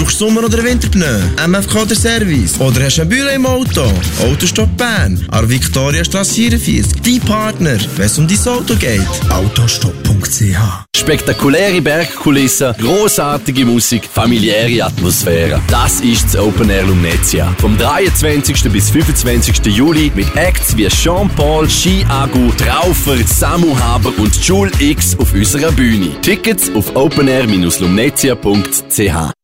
Brauchst du Sommer- oder Winterpneu? MFK der Service? Oder hast du ein Büro im Auto? Autostopp Bern, an Viktoriastrasse 44. Dein Partner, wenn es um dein Auto geht. Autostopp.ch. Spektakuläre Bergkulissen, grossartige Musik, familiäre Atmosphäre. Das ist das Open Air Lumnezia. Vom 23. bis 25. Juli mit Acts wie Jean-Paul, Ski Agu, Traufer, Samu Haber und Jule X auf unserer Bühne. Tickets auf openair-lumnezia.ch.